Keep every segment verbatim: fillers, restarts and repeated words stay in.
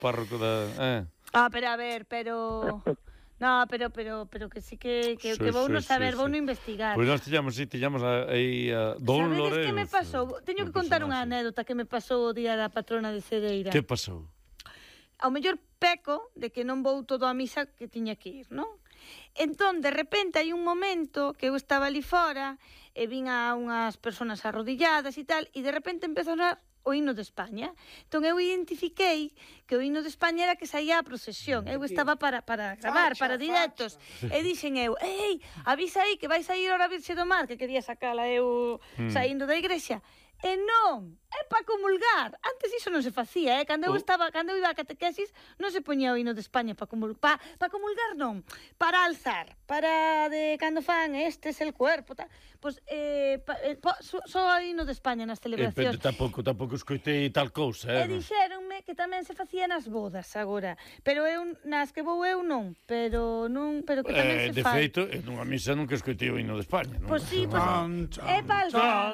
párroco da... Eh. Ah, pero a ver, pero... No, pero pero pero que sí que que, sí, que vou sí, no saber, sí, vou sí. no investigar. Pois pues nós tiñamos, sí, tiñamos aí a Don Lorenzo. Sabedes que me pasou? Teño que contar unha anécdota que me pasou o día da patrona de Cedeira. Que pasou? Ao mellor peco de que non vou todo a misa que tiña que ir, non? Entón, de repente, hai un momento que eu estaba ali fora e vin a unhas persoas arrodilladas e tal, e de repente empezou a sonar o himno de España. Entón, eu identifiquei que o himno de España era que saía a procesión. Eu estaba para, para gravar, para directos. E dixen eu, ei, avisa aí que vai sair ora a Virxe do Mar, que quería sacala eu saindo da igrexa. E non, é para comulgar. Antes iso non se facía, eh? Cando eu estaba, cando eu iba a catequesis, non se poñía o hino de España para comulgar. Pa, pa comulgar non, para alzar, para de cando fan este es el cuerpo, tal. Pois eh, pa, eh, pa, so, so o hino de España nas celebracións. Eh, tampouco, tampouco escoitei tal cousa, eh? E dixéronme que tamén se facía nas bodas agora, pero eu nas que vou eu non, pero non, pero que tamén eh, se de fai. De feito, en unha misa nunca escoitei o hino de España, non? Pois sí, pois é para alzar.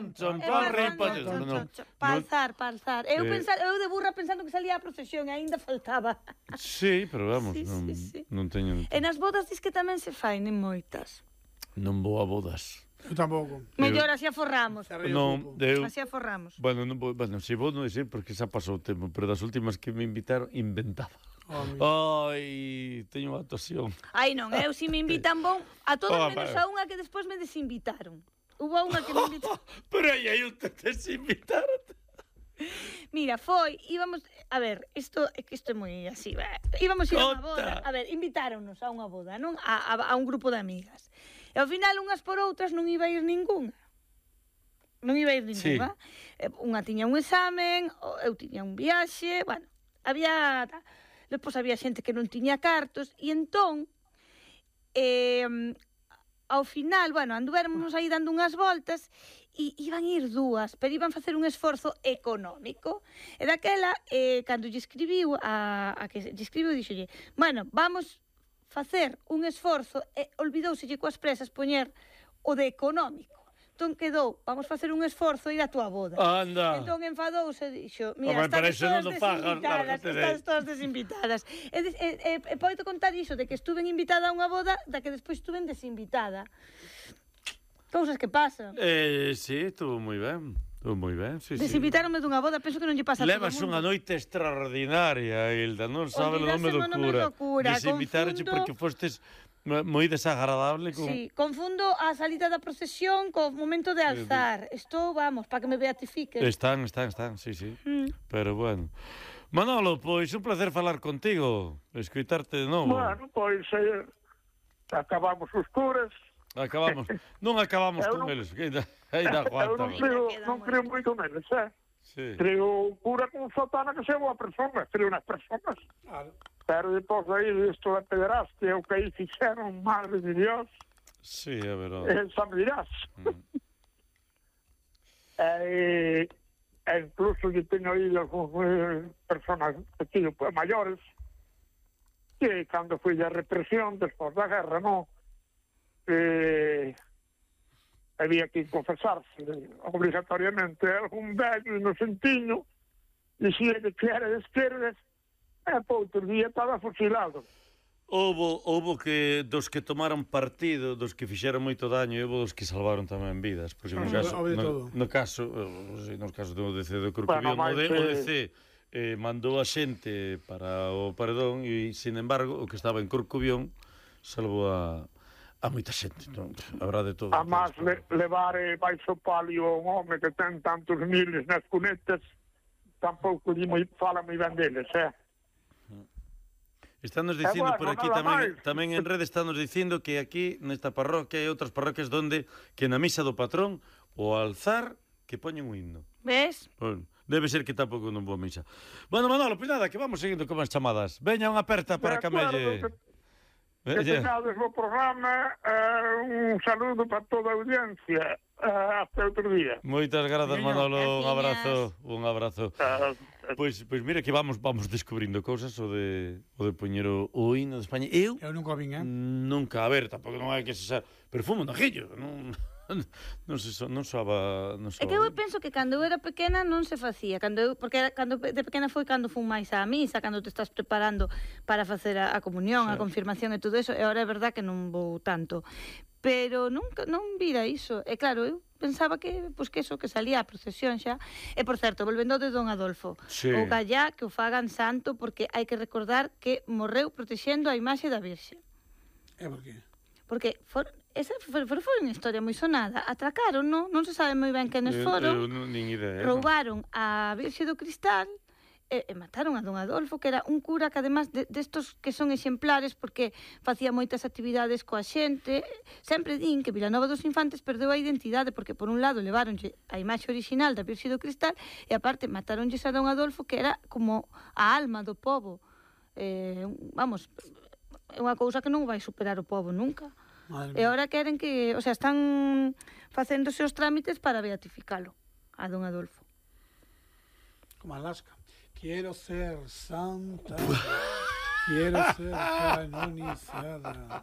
Para alzar, para alzar. Eu, Eh, pensar, eu de burra pensando que salía a procesión e aínda faltaba. Sí, pero vamos, Sí, non, sí, sí. non teño... E nas bodas dis que tamén se fai, nin moitas. Non vou a bodas. Eu tampouco. Mellor así aforramos. Non, eu... Así aforramos. Bueno, non vou, bueno, si vou non dicir porque xa pasou o tempo, pero das últimas que me invitaron, inventaba. Oh, Ai, teño unha actuación. Ai non, eu si me invitan bon a todos Oh, menos vale. a unha que despois me desinvitaron. Hubo unha que me invitaron. Pero aí aí te desinvitaron. Mira, foi, íbamos, a ver, isto é que isto é moi así, bah. Íbamos ir a unha boda, a ver, invitáronnos a unha boda, non? A, a, a un grupo de amigas. E ao final, unhas por outras, non iba a ir ningunha. Non iba a ir ningunha. Sí. Unha tiña un examen, eu tiña un viaxe, bueno, había... Depois había xente que non tiña cartos, e entón, eh, ao final, bueno, anduvéramos aí dando unhas voltas e iban ir dúas, pero iban facer un esforzo económico. E daquela, eh, cando lle escribiu a, a que lle escribiu, dixolle, bueno, vamos facer un esforzo, e olvidouselle coas presas poñer o de económico. Entón quedou, vamos facer un esforzo e ir a túa boda. Anda. Entón enfadouse e dixo, mira, Home, para estás iso non todas o fagas, desinvitadas, lárgate de- estás todas desinvitadas. E, e, e, e podo contar iso de que estuven invitada a unha boda da que despois estuven desinvitada. Cousas que pasan. Eh, sí, estuvo moi ben. Estuvo moi ben, sí, sí. Desinvitáronme dunha boda, penso que non lle pasa a todo o Levas mundo. unha noite extraordinaria, Hilda, non sabe o nome do Olvídase o nome cura. do cura, Desinvitaronche confundo- porque fostes moi desagradable con... Sí, confundo a salida da procesión co momento de alzar. Estou, vamos, para que me beatifiquen. Están, están, están, sí, sí. Mm. Pero bueno. Manolo, pois un placer falar contigo, escoitarte de novo. Bueno, pois eh, acabamos os curas. Acabamos, non acabamos Eu con non- eles, que ainda, ainda Eu aguanta. non ben. creo, Queda non moi creo moito menos, eh? Sí. Creo cura con sotana que sea boa persona, creo nas personas. claro. Pero depois aí isto da pederastia, o que aí fixeron, madre de Dios, Sí, é verdade. eh, xa me dirás. Mm. E, e incluso yo teño oído algúns eh, personas tío, pues, maiores que cando foi a represión despois da guerra, non? Eh, había que confesarse obligatoriamente algún vello inocentiño dicía que era de esquerdas e por outro día estaba fusilado. Houbo, houbo que dos que tomaron partido, dos que fixeron moito daño, e houbo dos que salvaron tamén vidas. Pois no Ah, caso, houve de no, todo. no caso, eh, no caso do D C do Corcubión, Bueno, o, de, máis, o D eh, C eh, mandou a xente para o paredón e, sin embargo, o que estaba en Corcubión salvou a, a moita xente. Non? Habrá de todo. A máis le, levar eh, baixo palio un home que ten tantos miles nas cunetas tampouco di moi, fala moi ben deles, eh? Estánnos dicindo Eh, por bueno, aquí nada tamén, máis. tamén en rede estánnos dicindo que aquí nesta parroquia hai outras parroquias donde que na misa do patrón o alzar que poñen un himno. Ves? Bueno, debe ser que tampouco non vou a misa. Bueno, Manolo, pois nada, que vamos seguindo con as chamadas. Veña unha aperta para De Camelle. acordo, Que, que tenades o programa, eh, un saludo para toda a audiencia. Eh, hasta outro día. Moitas grazas, Manolo, un Graciñas. abrazo, un abrazo. Eh, Pois, pois mira que vamos vamos descubrindo cousas o de o de poñer o, o hino de España. Eu Eu nunca o vin, eh? nunca, a ver, tampouco non hai que cesar, pero fumo un ajillo, non non se so, non soaba, non soaba. É que eu penso que cando eu era pequena non se facía, cando eu, porque era, cando de pequena foi cando fun máis á misa, cando te estás preparando para facer a, a comunión, sí. a confirmación e todo eso, e agora é verdad que non vou tanto. Pero nunca non vira iso. E claro, eu pensaba que, pois que eso, que salía a procesión xa. E, por certo, volvendo de Don Adolfo, sí. o gallá que o fagan santo, porque hai que recordar que morreu protexendo a imaxe da Virxe. É por qué? Porque for, esa foi, foi, foi unha historia moi sonada. Atracaron, non? Non se sabe moi ben quenes foron. Eu, eu, nin idea. Roubaron a Virxe do Cristal e, e mataron a Don Adolfo, que era un cura que además de, destos que son exemplares porque facía moitas actividades coa xente. Sempre din que Vilanova dos Infantes perdeu a identidade porque por un lado levaronlle a imaxe original da Virxe do Cristal e aparte mataronlle a Don Adolfo, que era como a alma do pobo. Eh, vamos, é unha cousa que non vai superar o pobo nunca. Madre e agora queren que, o sea, están facéndose os trámites para beatificalo a Don Adolfo. Como Alaska. Quiero ser santa. Quiero ser canonizada.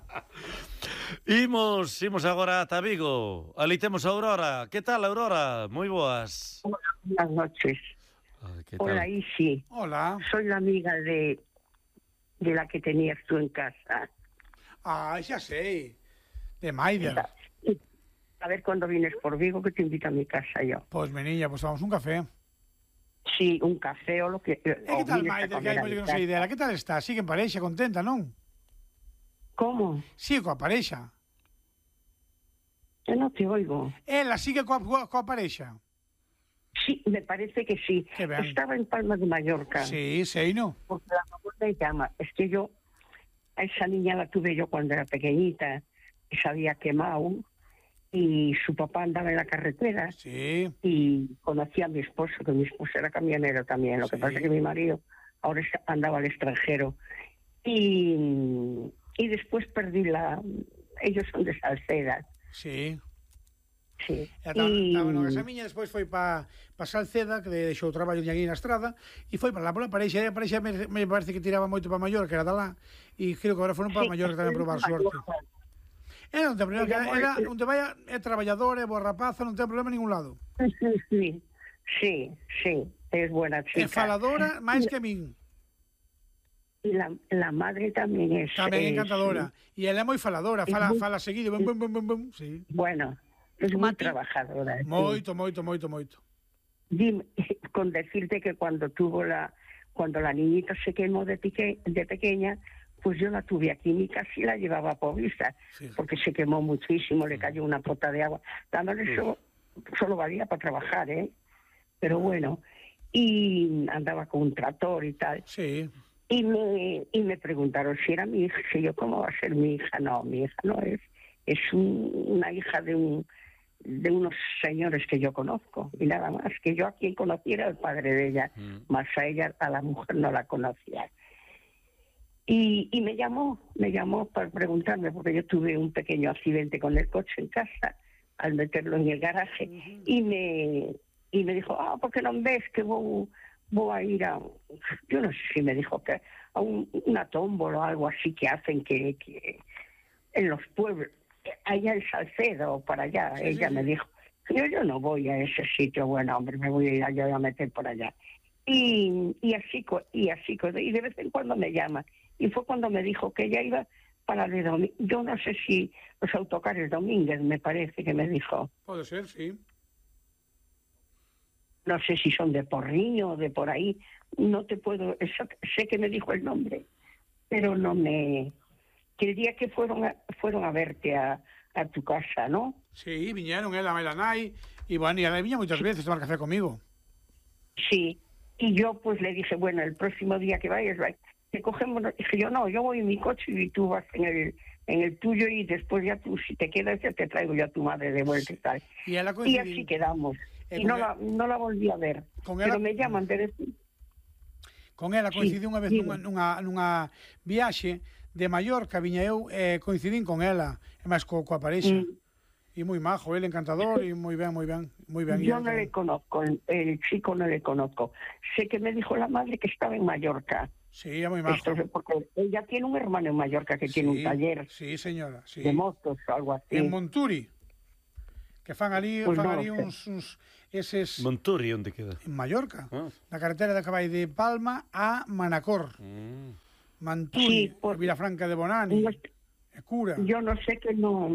Imos, imos agora ata Vigo. Ali temos a Aurora. Que tal, Aurora? Moi boas. Buenas noches. Ah, ¿qué tal? Hola, Isi. Hola. Soy la amiga de de la que tenías tú en casa. Ah, xa sei. De Maider. A ver cuando vienes por Vigo, que te invito a mi casa yo. Pois, pues, meniña, pois pues vamos un café. Sí, un café o lo que... E que tal, Maider, que hai moi que non sei idea. Que tal está? Sigue en parexa, contenta, non? ¿Cómo? Sigue coa parexa. Yo no te oigo. Ela sigue coa, coa, coa parexa. Sí, me parece que sí. Estaba en Palma de Mallorca. Sí, sei, ¿no? Porque la mamá me llama. Es que yo, a esa niña la tuve yo cuando era pequeñita, y se había quemado, y su papá andaba en la carretera, sí. Y conocía a mi esposo, que mi esposo era camionero también. Lo que sí. Pasa es que mi marido ahora andaba al extranjero. Y, y después perdí la... Ellos son de Salceda. Sí. Sí. E ta, y... ta, bueno, esa miña despois foi pa, pa Salceda, que deixou o traballo de aquí na estrada, e foi para lá pola parexa, e a parexa me, me parece que tiraba moito para Mallorca, que era de lá, e creo que agora foron para sí, Mallorca tamén a probar sorte. Era non ten problema, que era, onde vai é traballador, é boa rapaza, non ten problema en ningún lado. Sí, sí, sí, sí, é buena chica. É faladora máis que a min. E la, la madre tamén é... Tamén encantadora, e ela é moi faladora, fala, muy... fala seguido, bum, bum, bum, bum, bum, sí. Bueno... Es muy trabajadora. Moito, sí. moito, moito, moito. Dime, con decirte que cuando tuvo la, cuando la niñita se quemó de, pique, de pequeña, pues yo la tuve aquí en mi casa y la llevaba a Povista, sí. Porque se quemó muchísimo, le cayó una pota de agua. Dándole sí. solo, solo valía para trabajar, ¿eh? Pero bueno, y andaba con un tractor y tal. Sí. Y me, y me preguntaron si era mi hija. Y yo, ¿cómo va a ser mi hija? No, mi hija no es. Es un, una hija de un de unos señores que yo conozco, y nada más, que yo a quien conociera el padre de ella, mm. más a ella, a la mujer no la conocía. Y, y me llamó, me llamó para preguntarme, porque yo tuve un pequeño accidente con el coche en casa, al meterlo en el garaje, mm-hmm. y me y me dijo, ah, ¿por qué no ves que voy, voy a ir a, yo no sé si me dijo que a un, una tómbola o algo así que hacen que, que en los pueblos, allá en Salcedo o para allá, sí, ella sí, me sí. dijo, yo, yo no voy a ese sitio, bueno, hombre, me voy a ir allá a meter por allá. Y, y así, y así, y de vez en cuando me llama. Y fue cuando me dijo que ella iba para el domingo. Yo no sé si los autocares Domínguez, me parece que me dijo. Puede ser, sí. No sé si son de Porriño o de por ahí. No te puedo, sé que me dijo el nombre, pero no me... Que el día que fueron a, fueron a verte a, a tu casa, ¿no? Sí, vinieron ela, a nai, y bueno, y ela viña muchas sí. veces a tomar café conmigo. Sí, y yo pues le dije, bueno, el próximo día que vayas, te cogemos, dije yo, no, yo voy en mi coche y tú vas en el, en el tuyo y después ya tú, si te quedas, ya te traigo yo a tu madre de vuelta sí. y tal. Y, y así quedamos. Eh, y no, la, no la volví a ver, pero ela... me llaman de decir... Con ela coincidí sí, unha vez sí. nunha, nunha, nunha viaxe de Mallorca, viña eu, eh, coincidín con ela, e máis co, coa parexa. Mm. E moi majo, ele encantador, e moi ben, moi ben, moi ben. Yo no le conozco, el, el chico no le conozco. Sé que me dijo la madre que estaba en Mallorca. Sí, é moi majo. Esto, porque ella tiene un hermano en Mallorca que sí, tiene un taller sí, señora, sí. de motos o algo así. En Monturi. que fan ali, Pues fan no ali lo sé. uns, uns eses Monturi, onde queda? en Mallorca, Ah. na carretera de que vai de Palma a Manacor, Mm. Manturi, Sí, por- Vilafranca de Bonani, No- e Cura. Yo no sé que no,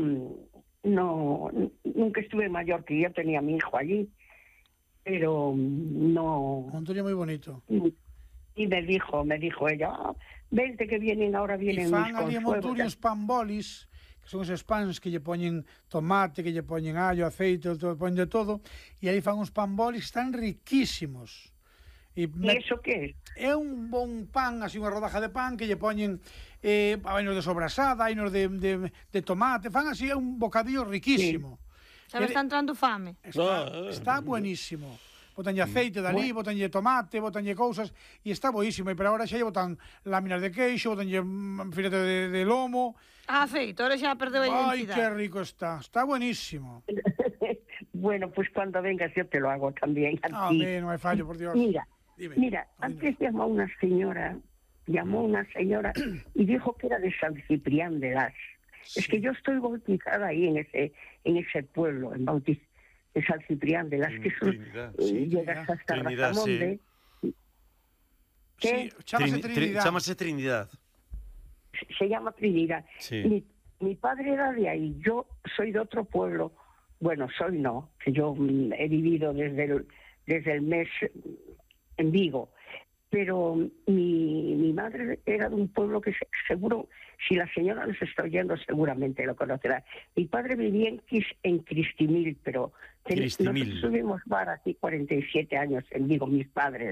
no, nunca estuve en Mallorca, yo tenía a mi hijo allí, pero no. Montorio moi bonito. Y me dijo, me dijo ella, ah, vente que vienen, ahora E vienen mis fan ali en consuegros. Montorio os panbolis, que son esos pans que lle poñen tomate, que lle poñen allo, aceite, todo, poñen de todo, e ali fan uns panbolis que están riquísimos. E ¿Y me- eso qué es? é un bon pan, así unha rodaja de pan que lle poñen eh, hainos de sobrasada, hainos de, de, de tomate, fan así un bocadillo riquísimo. Xa me está entrando fame. Está, Ah, está buenísimo. Botanlle aceite dali, botanlle tomate, botanlle cousas e está boísimo. E pero agora xa lle botan láminas de queixo, botanlle mm, filete de, de lomo. Ah, feito, ahora xa perdeu a Ai, que identidade. rico está. Está buenísimo. Bueno, pues cuando vengas yo te lo hago también Ah, a ti. hombre, non hai fallo, por Dios. Mira, Dime. mira, Dime. antes llamó una señora, llamó una señora y dijo que era de San Ciprián de Las. Es que yo estoy bautizada ahí en ese, en ese pueblo, en Bautiz, de San Ciprián de Las, que es un- Trinidad, eh, sí, llegas Trinidad. hasta Trinidad, Razamonde. ¿Qué? Sí, chámase Trini- Tri- Trinidad. Chámase Trinidad. Se llama Trinidad. Sí. Mi, mi padre era de ahí, yo soy de otro pueblo. Bueno, soy no, que yo mm, he vivido desde el, desde el mes en Vigo. Pero mi, mi madre era de un pueblo que se- seguro, si la señora nos está oyendo, seguramente lo conocerá. Mi padre vivía en, Quis- en Cristimil, pero ten- Cristimil. nosotros tuvimos bar aquí cuarenta y siete años en Vigo, mis padres.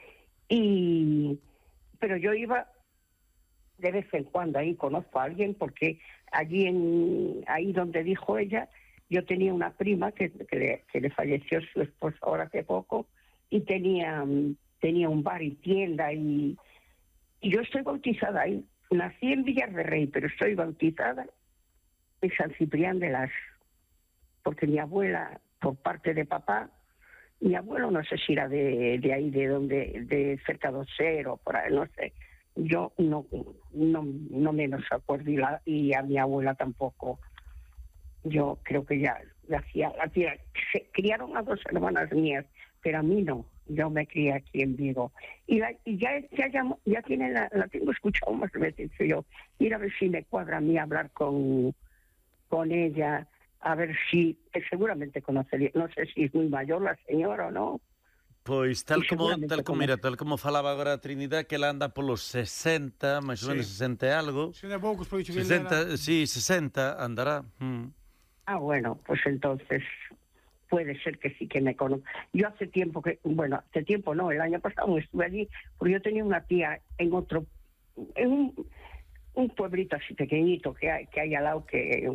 Y, pero yo iba de vez en cuando, ahí conozco a alguien, porque allí, en, ahí donde dijo ella, yo tenía una prima que, que, le, que le falleció su esposo ahora hace poco, y tenía, mm, tenía un bar y tienda, y, y yo estoy bautizada ahí. Nací en Villar de Rey, pero estoy bautizada en San Ciprián de Las, porque mi abuela, por parte de papá, mi abuelo no sé si era de, de ahí, de donde, de cerca de Osero, por ahí, no sé. Yo no, no, no menos acuerdo, y, la, y a mi abuela tampoco. Yo creo que ya la hacía, la tía, se criaron a dos hermanas mías, pero a mí no. Yo me crié aquí en Vigo. Y, la, y ya, ya, ya, ya tiene la, la tengo escuchado más veces yo. Ir a ver si me cuadra a mí hablar con, con ella, a ver si, que seguramente conocería, no sé si es muy mayor la señora o no. Pois tal E como seguramente tal como como- mira, tal como falaba agora a Trinidad, que ela anda polos sesenta, máis ou Sí. menos sesenta e algo. Se de poucos, por dicho que ele sesenta, era... sí, sesenta andará. Mm. Ah, bueno, pues entonces puede ser que sí que me conozco. Yo hace tiempo que, bueno, hace tiempo no, el año pasado estuve allí, porque yo tenía una tía en otro, en un, un pueblito así pequeñito que hay, que hay al lado, que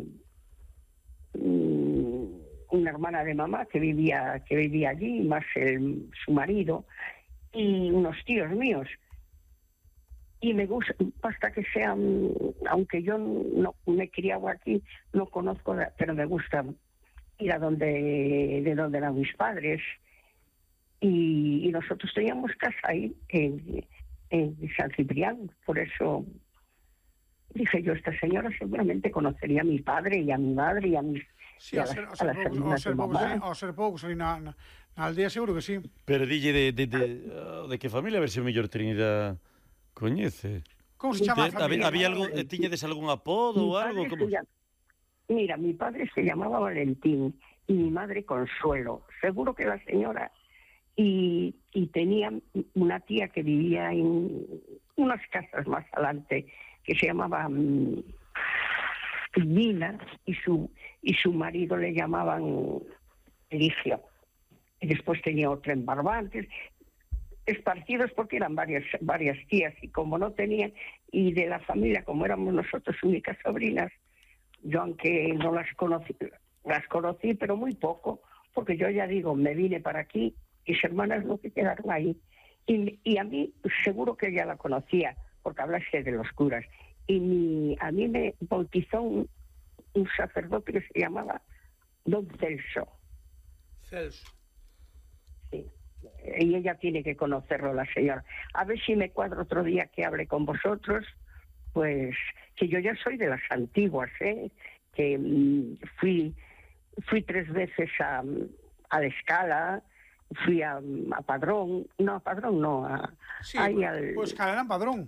mm, una hermana de mamá que vivía, que vivía allí, más el, su marido, y unos tíos míos. Y me gusta, basta que sean, aunque yo no me he criado aquí, no conozco, pero me gusta ir a donde, de donde eran mis padres. Y, y nosotros teníamos casa ahí, en, en San Ciprián, por eso dije yo, esta señora seguramente conocería a mi padre y a mi madre y a mis... Sí, y a ao las- ser, ao a ser las poucos, ao hermanas ser de poucos, mamá. ali- ao ser poucos ali na, na, na aldea seguro que sí. Pero dille de, de, de, ah, de que familia, a ver se o mellor Trinidad coñece. Como se chama a Te- había, familia? había algo, eh, tiñedes algún apodo Mi ou padre algo? se Como... llama- Mira, mi padre se llamaba Valentín y mi madre Consuelo. Seguro que la señora... Y, y tenía una tía que vivía en unas casas más adelante, que se llamaba mm, Nina, y su, y su marido le llamaban Eligio. Y después tenía otra en Barbantes, esparcidos porque eran varias, varias tías, y como no tenían, y de la familia, como éramos nosotros únicas sobrinas, yo aunque no las conocí, las conocí, pero muy poco, porque yo ya digo, me vine para aquí, mis hermanas no se quedaron ahí. Y, y a mí, seguro que ella la conocía, porque hablase de los curas. Y mi, a mí me bautizó un, un sacerdote que se llamaba Don Celso. Celso. Sí. Y ella tiene que conocerlo, la señora. A ver si me cuadro otro día que hable con vosotros, pues que yo ya soy de las antiguas, ¿eh? Que mmm, fui fui tres veces a, a La Escala, fui a, a Padrón, no, a Padrón no, a, Sí, ahí pues, al... pues Escala era en Padrón.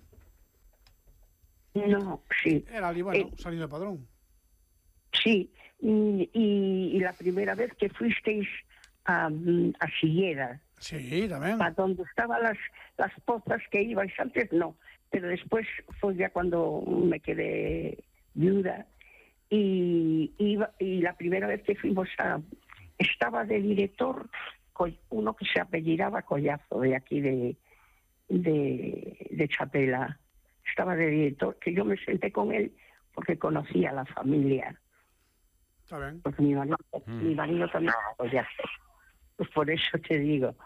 No, sí. Era ali, bueno, Eh, saliendo de Padrón. Sí, y, y, y la primera vez que fuisteis a, a Silleda, Sí, tamén. para donde estaban las, las pozas que ibais antes, no, pero después fue ya cuando me quedé viuda y, iba, y la primera vez que fuimos a... Estaba de director uno que se apellidaba Collazo, de aquí de, de, de Chapela. Estaba de director, que yo me senté con él porque conocía a la familia. Está ben. Porque mi marido, Mm. mi marido también era Collazo. Pues por eso te digo.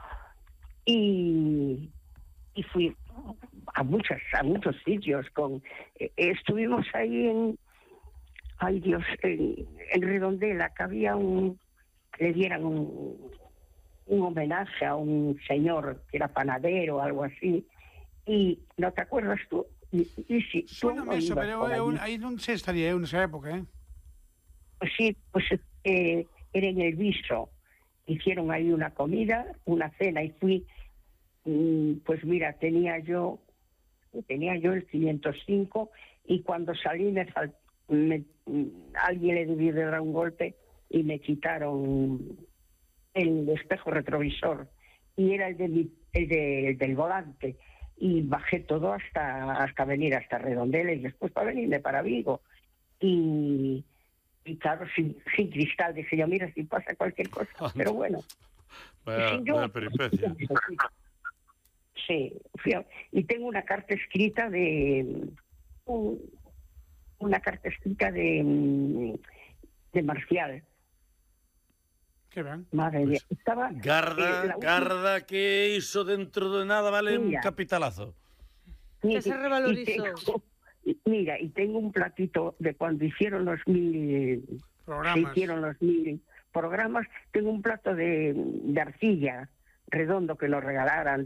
Y, y fui a muchas, a muchos sitios. Con, eh, estuvimos ahí en, ay Dios, en, en Redondela, que había un, le dieran un, un homenaje a un señor que era panadero o algo así. Y ¿no te acuerdas tú? Y, y si tú Suena no eso, ibas pero por eu, eu, allí, aí non sei estaría eu nesa época, eh? pues sí, pues eh, era en el Viso. Hicieron ahí una comida, una cena y fui, mm, pues mira, tenía yo tenía yo el quinientos cinco y cuando salí me, fal, me alguien le debió de dar un golpe y me quitaron el espejo retrovisor y era el de mi, el, de, el del volante y bajé todo hasta hasta venir hasta Redondela y después para venirme para Vigo y y claro, sin, sin cristal, dije yo, mira, si pasa cualquier cosa, pero bueno. Vaya, Si yo- vaya peripecia. Sí, fui a- y tengo una carta escrita de... un- una carta escrita de, mm, de Marcial. Que ben. Madre mía, estaba... eh, Garda, la última- garda que iso dentro de nada vale un Mira. capitalazo. Que se y revalorizó. tengo- y mira, y tengo un platito de cuando hicieron los mil... Se Programas. hicieron los mil programas, tengo un plato de, de arcilla redondo que nos regalaran,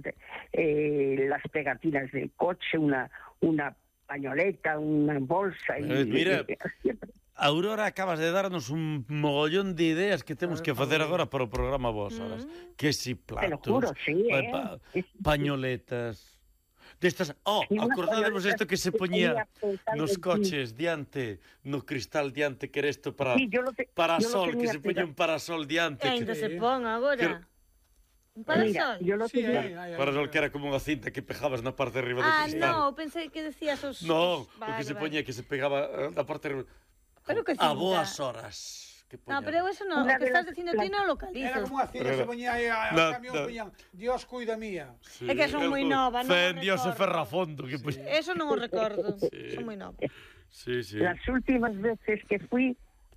eh, las pegatinas del coche, una una pañoleta, una bolsa y, Eh, mira. y- siempre. Aurora, acabas de darnos un mogollón de ideas que temos que facer agora para o programa Vos Horas. Que si Te lo platos, juro, sí, pa- eh. pa- Es- pañoletas... Destas, oh, Y unas acordádemos isto que se pañoletas que poñía ponía pensando nos en ti. coches diante, no cristal diante, que era isto para Sí, yo lo te- parasol, yo lo que tenía se poñía pegado. un parasol diante, E ainda que, se pon agora. Un parasol? Mira, yo lo Sí, tenía- aí, aí, aí. parasol que era como unha cinta que pejabas na parte de arriba do Ah, cristal. no, pensei que decías os... No, os- o que se vale, poñía que se pegaba eh, na parte de arriba. Pero que A cinta. boas horas. Que No, poñía. pero eu eso no, Una o que de estás las- dicindo ti non Era o localizas. como unha cina, se poñía aí a, No, a camión, no. poñían Dios cuida mía. Sí, É que son moi el- nova, non o Fe en Dios e recordo. Ferrafondo que poñía. Eso non o recordo. Son moi nova. Sí, sí. Las últimas veces que fui,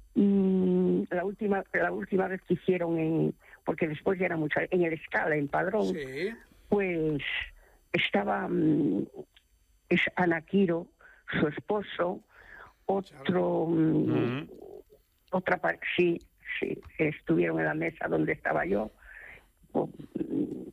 mmm, la última la última vez que hicieron en, porque después ya era mucho, en el Escala, en Padrón, Sí. pues estaba mm, es Ana Quiro, su esposo, otro mm, Mm. otra pa- sí, sí, estuvieron en la mesa donde estaba yo. O, mm,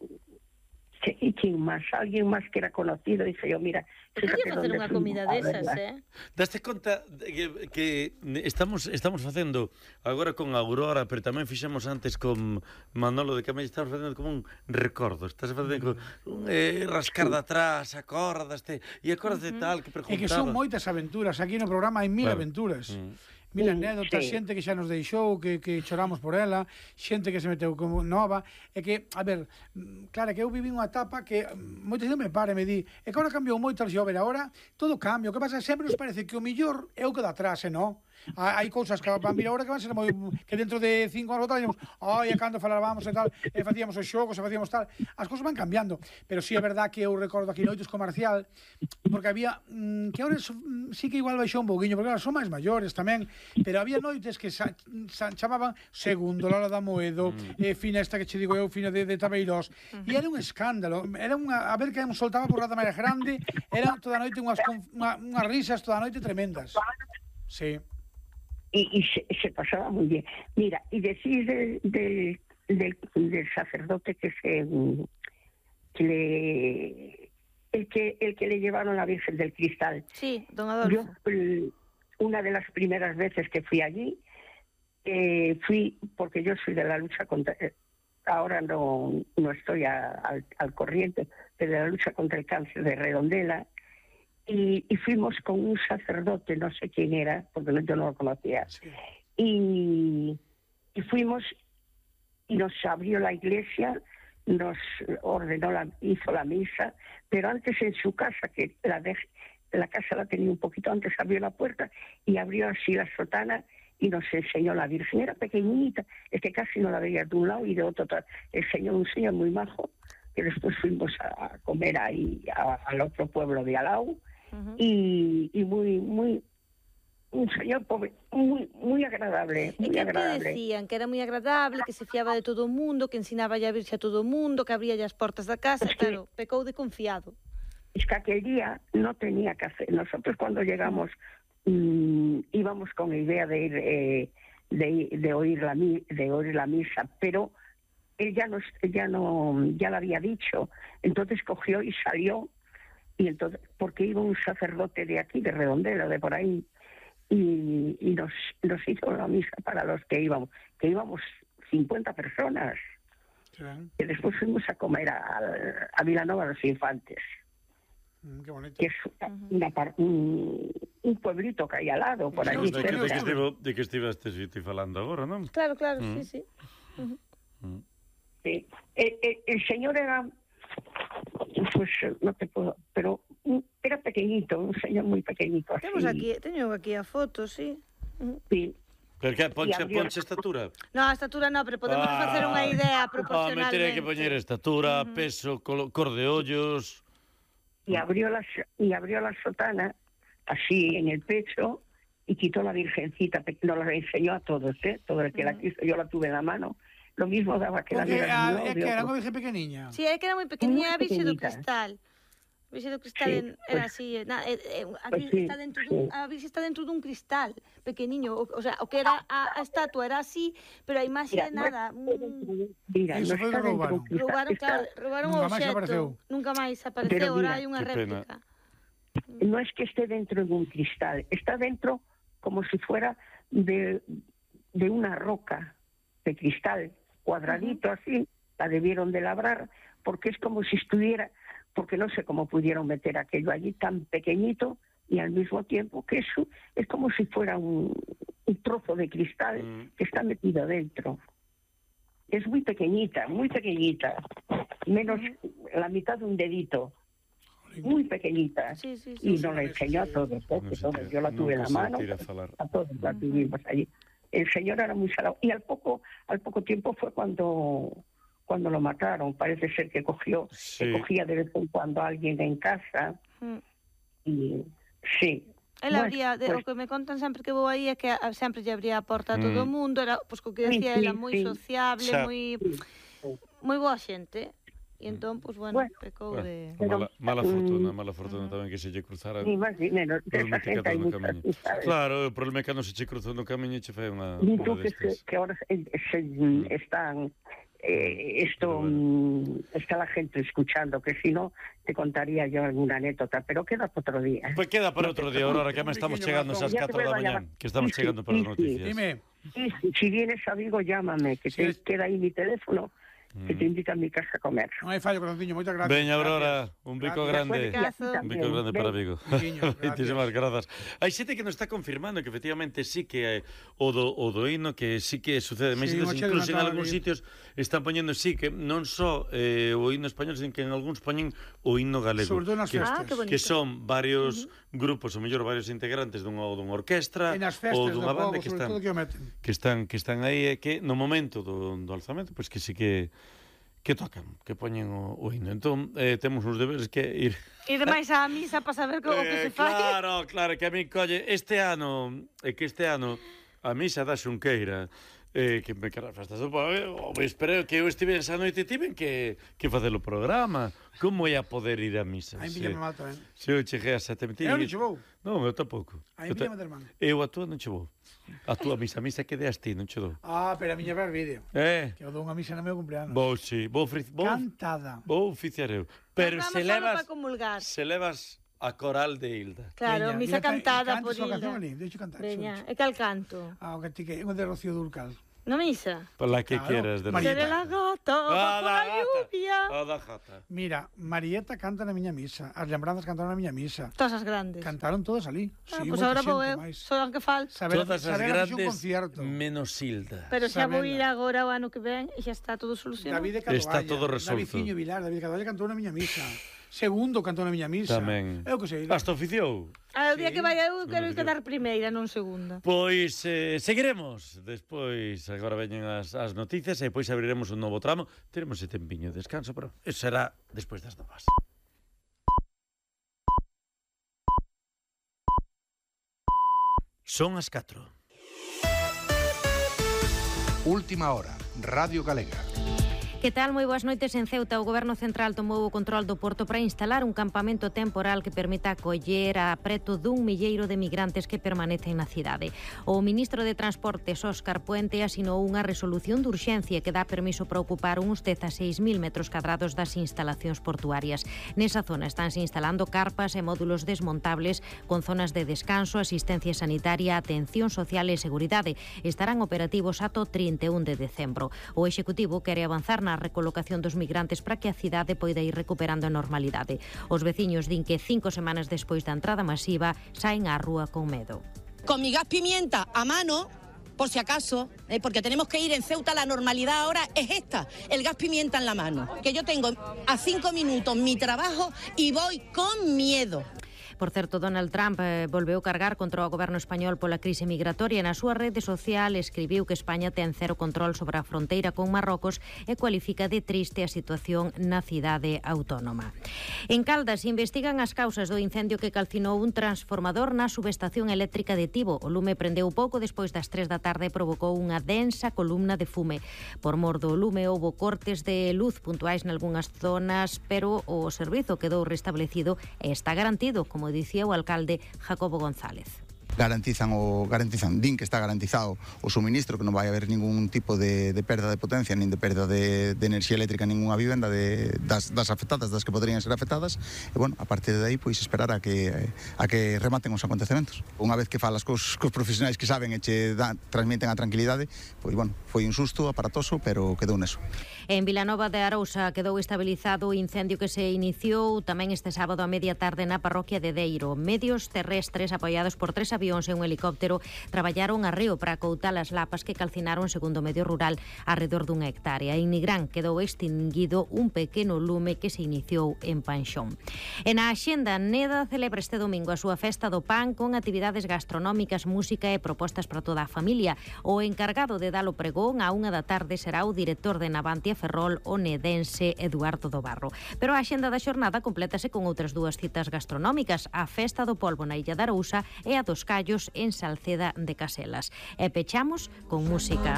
¿y quién más? Alguien más que era conocido, dije yo, mira, Podría fíjate facer dónde unha fuimos, comida a desas, verla. eh? Daste conta de que, que estamos estamos facendo agora con Aurora, pero tamén fixemos antes con Manolo de Camella, estamos facendo como un recordo, estás facendo un eh, rascar de atrás, acordaste, e acordaste uh -huh. tal que É preguntaba. que son moitas aventuras, aquí no programa hai mil Claro. aventuras. Mm. Mil Sí, anécdotas, sí. xente que xa nos deixou, que, que choramos por ela, xente que se meteu como nova, e que, a ver, mm, claro, que eu vivi unha etapa que mm, moita xente me para e me di, é que agora cambiou moito, a ver, agora todo cambia, o que pasa é que sempre nos parece que o millor é o que dá atrás, e non? Hai cousas que van vir agora que van ser moi, que dentro de cinco anos ou tal, digamos, ai, e cando falábamos e tal, e facíamos os xogos, e facíamos tal, as cousas van cambiando, pero si sí é verdad que eu recordo aquí noites comercial, porque había, mm, que agora so, mm, sí que igual baixou un pouquiño, porque claro, son máis maiores tamén, pero había noites que sa, sa, chamaban Segundo, Lola da Moedo, mm. eh, Fina esta que che digo eu, Fina de, de Tabeirós, uh -huh. e era un escándalo, era unha, a ver que nos soltaba por rata máis grande, era toda a noite unhas, unha, unhas risas toda a noite tremendas. Sí. Y, y se, se pasaba muy bien. Mira, y decís del, del, del, del sacerdote que se que le el que el que le llevaron a la Virgen del Cristal. Sí, don Yo Adolfo. el, una de las primeras veces que fui allí, eh, fui, porque yo soy de la lucha contra... Ahora no, no estoy a, al, al corriente, pero de la lucha contra el cáncer de Redondela, y, y fuimos con un sacerdote, no sé quién era, porque no, yo no lo conocía, sí. y, y fuimos y nos abrió la iglesia, nos ordenó, la, hizo la misa, pero antes en su casa, que la, de, la casa la tenía un poquito antes, abrió la puerta y abrió así la sotana y nos enseñó la Virgen. Era pequeñita, es que casi no la veía de un lado y de otro. Enseñó un señor muy majo, que después fuimos a comer ahí a, al otro pueblo de Alau, uh-huh. y, y muy, muy, un señor pobre, muy, muy agradable, muy ¿Y agradable. que decían? Que era moi agradable, que se fiaba de todo o mundo, que ensinaba a virse a todo o mundo, que abría as portas da casa, es que, claro, pecou de confiado. Es que aquel día no tenía que hacer. Nosotros cuando llegamos mmm, íbamos con la idea de ir, eh, de, de, oír la, de oír la misa, pero él ya no, ya no, ya lo había dicho. Entonces cogió y salió, y entonces, porque iba un sacerdote de aquí, de Redondela, de por ahí, y, y nos, nos hizo la misa para los que íbamos, que íbamos cincuenta personas, sí. Que después fuimos a comer a, a Vilanova de los Infantes, mm, qué bonito. Que es una, un, un pueblito que hay al lado, por allí. De, de, de, que estivo, de que estivestes falando agora, non? Claro, claro, mm. sí, sí. Uh-huh. Mm. Sí. El, el, el señor era, pues no te puedo, pero era pequeñito, un señor muy pequeñito. Así. Temos aquí, teño aquí a foto, sí. Uh-huh. Sí. Pero que ponche, abrió... ponche estatura? No, estatura no, pero podemos ah, facer unha idea proporcionalmente. Ah, me terei que poñer estatura, uh-huh. peso, col, cor de ollos... Y abrió, la, y abrió la sotana, así en el pecho, y quitó la virgencita, nos la enseñó a todos, ¿eh? Todo el que uh-huh. la quiso, yo la tuve en la mano. Lo mismo daba que porque la viera. É que era unha virgen pequeniña. Sí, é que era moi pequeniña, a virxe do cristal. A virxe do cristal sí, era pues, así, na, eh, eh, aquí pues sí, está dentro sí. dun, a virxe está dentro dun cristal pequeniño, o, o sea, o que era a, a estatua era así, pero a imaxe é nada. Mira, eso foi roubaron. Roubaron, claro, roubaron o obxecto. Nunca máis apareceu, ahora hai unha réplica. No es que esté dentro de un cristal, está dentro como si fuera de, de una roca de cristal, cuadradito uh-huh. así, la debieron de labrar, porque es como si estuviera, porque no sé cómo pudieron meter aquello allí tan pequeñito y al mismo tiempo que eso es como si fuera un, un trozo de cristal uh-huh. que está metido dentro. Es muy pequeñita, muy pequeñita, menos uh-huh. la mitad de un dedito. Muy pequeñita, sí, sí, sí, y nos la enseñó a todos, ¿eh? No todos. Yo la tuve en la mano, a todos uh-huh. la tuvimos allí. El señor era muy salado, y al poco al poco tiempo fue cuando cuando lo mataron. Parece ser que cogió sí. que cogía de vez en cuando a alguien en casa, uh-huh. y sí. Él abría, de, pues, o que me contan sempre que vou aí é que sempre lle abría a porta a todo o mm. mundo, era, pois, pues, co que decía, sí, sí, era moi sí. sociable, sí. moi sí. moi boa xente. E entón, pois, pues, bueno, bueno, pecou bueno, de... Mala, mala fortuna, mala fortuna uh-huh. tamén que se lle cruzara... Ni máis dinero, esa gente hai muchas, sabes? Claro, o problema é que non se che cruzou no camiño e che fai unha... Dito que, se, que ahora se, se mm. están... Eh, esto mm, está la gente escuchando, que si no te contaría yo alguna anécdota, pero queda para otro día. Pues queda para otro día, Aurora, que me estamos chegando esas catro da mañá, que estamos sí, chegando para sí, as noticias. Dime. Sí, si vienes a Vigo, llámame, que te sí. queda aí mi teléfono, que te invita a mi casa a comer. Non hai fallo, corazonciño, moitas gracias. Veña, Aurora, un bico grande. Un bico grande para Vigo. Moitísimas grazas. Hai xente que nos está confirmando que efectivamente sí que o do, o do hino, que sí que sucede, sí, incluso en algúns sitios están poñendo sí que non só eh, o hino español, sino que en algúns poñen o hino galego. Sobre todo nas que, festas. Ah, que son varios uh-huh. grupos, ou mellor varios integrantes dunha, dunha orquestra ou dunha banda que están, que están que están aí, que no momento do, do alzamento, pois pues que sí que que tocan, que poñen o, o hino. Entón, eh, temos uns deberes que ir... Ir máis á misa para saber como eh, que se fai. Claro, claro, que a mí, colle, este ano, é que este ano, a misa da Xunqueira, eh, que me cara festas do povo, espero que eu estive esa noite tiven que, que facer o programa. Como é a poder ir a misa? Aí me mal tamén. Se eu cheguei a sete metidas... Eu non che vou. Non, eu tampouco. Aí me llama de irmán. Eu a túa non che vou. A túa misa, a misa que deas ti, non che dou. Ah, pero a miña ver vídeo. Eh? Que eu dou unha misa no meu cumpleanos. Vou, si. Vou, vou, Cantada. Vou oficiar eu. Pero se levas... Se levas a coral de Hilda. Claro, Veña, misa mira, cantada canta por esa canción Hilda. ali, deixo cantar. Veña, e cal canto? Ah, o que ti que, un de Rocío Durcal. No misa? Por la que Claro, quieras. De Marieta. Seré la gata Ah, bajo da la gata. lluvia. Ah, da gata. Mira, Marieta canta na miña misa, as lembranzas cantaron na miña misa. Todas as grandes. Cantaron todas ali. Ah, Sí, pois moita agora vou xente eu, máis. só que fal. Saber, Todas as saber a fixo un grandes concierto. menos Hilda. Pero xa vou Sabela. ir agora o ano que ven e xa está todo solucionado. David Cadovalla. Está todo resolto. David Vilar, David Cadovalla cantou na miña misa. Segundo cantou na miña misa. Tamén. Eu que sei. Hasta oficiou. Ah, o día Sí. que vai eu quero Non me quedar primeira, non segunda. Pois eh, seguiremos. Despois, agora veñen as, as noticias e depois abriremos un novo tramo. Teremos ese tempiño de descanso, pero eso será despois das novas. Son as catro. Última hora, Radio Galega. Que tal? Moi boas noites. En Ceuta, o Goberno Central tomou o control do porto para instalar un campamento temporal que permita acoller a preto dun milleiro de migrantes que permanecen na cidade. O ministro de Transportes, Óscar Puente, asinou unha resolución de urxencia que dá permiso para ocupar uns dezasseis mil metros cadrados das instalacións portuarias. Nesa zona estánse instalando carpas e módulos desmontables con zonas de descanso, asistencia sanitaria, atención social e seguridade. Estarán operativos ata o trinta e un de decembro. O Executivo quere avanzar na a recolocación dos migrantes para que a cidade poida ir recuperando a normalidade. Os veciños din que cinco semanas despois da entrada masiva saen á rúa con medo. Con mi gas pimienta a mano, por si acaso, eh, porque tenemos que ir en Ceuta, la normalidad ahora es esta, el gas pimienta en la mano. Que yo tengo a cinco minutos mi trabajo y voy con miedo. Por certo, Donald Trump eh, volveu cargar contra o goberno español pola crise migratoria. Na súa rede social escribiu que España ten cero control sobre a fronteira con Marrocos e cualifica de triste a situación na cidade autónoma. En Caldas investigan as causas do incendio que calcinou un transformador na subestación eléctrica de Tibo. O lume prendeu pouco despois das tres da tarde e provocou unha densa columna de fume. Por mor do lume houbo cortes de luz puntuais nalgúnas zonas, pero o servizo quedou restablecido e está garantido, como dicía o alcalde Jacobo González. garantizan o garantizan din que está garantizado o suministro, que non vai haber ningún tipo de, de perda de potencia nin de perda de, de enerxía eléctrica en ninguna vivenda de, das, das afectadas, das que poderían ser afectadas e, bueno, a partir de aí, pois, esperar a que a que rematen os acontecementos. Unha vez que falas cos, cos profesionais que saben e che dan, transmiten a tranquilidade, pois, bueno, foi un susto aparatoso, pero quedou neso. En Vilanova de Arousa quedou estabilizado o incendio que se iniciou tamén este sábado a media tarde na parroquia de Deiro. Medios terrestres apoiados por tres avións e un helicóptero traballaron arreo para acoutar as lapas que calcinaron, segundo o medio rural, arredor dunha hectárea. En Nigrán quedou extinguido un pequeno lume que se iniciou en Panxón. E na axenda, Neda celebra este domingo a súa festa do pan con actividades gastronómicas, música e propostas para toda a familia. O encargado de dar o pregón a unha da tarde será o director de Navantia Ferrol, o nedense Eduardo do Barro. Pero a axenda da xornada complétase con outras dúas citas gastronómicas, a Festa do Polvo na Illa de Arousa e a dos Callos en Salceda de Caselas. E pechamos con música.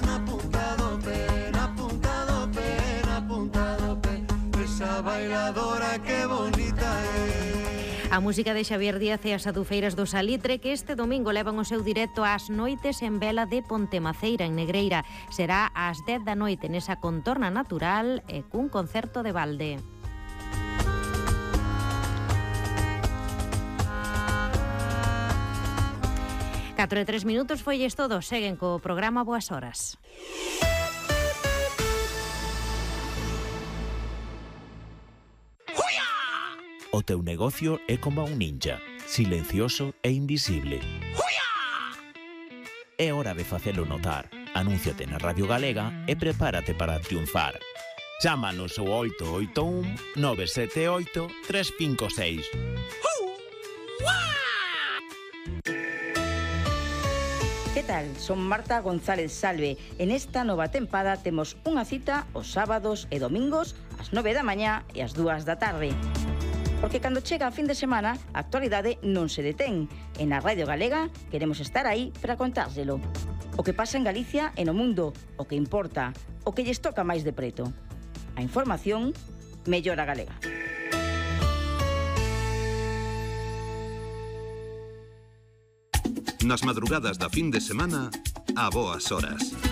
A música de Xavier Díaz e as adufeiras do Salitre, que este domingo levan o seu directo ás noites en vela de Pontemaceira, en Negreira. Será ás dez da noite nesa contorna natural e cun concerto de balde. catro e tres minutos foi todo. Seguen co programa Boas Horas. O teu negocio é como un ninja, silencioso e invisible. É hora de facelo notar. Anúnciate na Radio Galega e prepárate para triunfar. Chámanos ao oito oito un nove sete oito tres cinco seis. Que tal? Son Marta González Salve. En esta nova tempada temos unha cita os sábados e domingos ás nove da mañá e ás dúas da tarde. Porque cando chega a fin de semana, a actualidade non se detén. E na Radio Galega queremos estar aí para contárselo. O que pasa en Galicia e no mundo, o que importa, o que lles toca máis de preto. A información, mellora galega. Nas madrugadas da fin de semana, a boas horas.